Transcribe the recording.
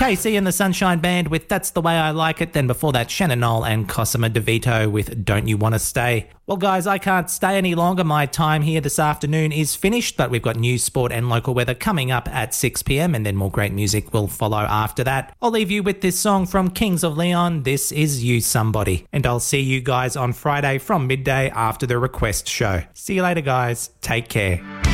KC and the Sunshine Band with That's the Way I Like It. Then before that, Shannon Knoll and Cosima DeVito with Don't You Want to Stay. Well, guys, I can't stay any longer. My time here this afternoon is finished, but we've got news, sport and local weather coming up at 6 p.m, and then more great music will follow after that. I'll leave you with this song from Kings of Leon. This is You Somebody. And I'll see you guys on Friday from midday after the request show. See you later, guys. Take care.